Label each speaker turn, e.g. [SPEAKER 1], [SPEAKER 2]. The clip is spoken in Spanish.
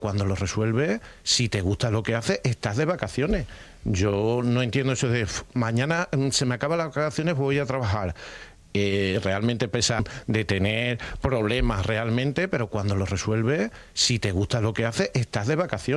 [SPEAKER 1] Cuando lo resuelves, si te gusta lo que haces, estás de vacaciones. Yo no entiendo eso de mañana se me acaban las vacaciones, voy a trabajar. Realmente pesa de tener problemas realmente, pero cuando lo resuelves, si te gusta lo que haces, estás de vacaciones.